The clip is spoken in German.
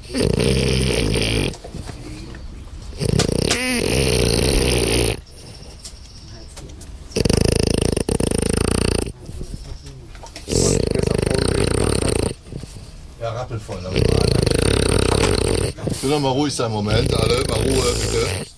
Ja, rappelvoll. Bitte mal ruhig sein, Moment, alle. Mal Ruhe, bitte.